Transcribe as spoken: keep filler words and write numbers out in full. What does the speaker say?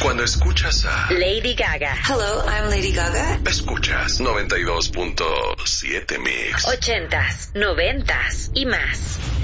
Cuando escuchas a Lady Gaga. Hello, I'm Lady Gaga. Escuchas noventa y dos punto siete Mix. Ochentas, noventas y más.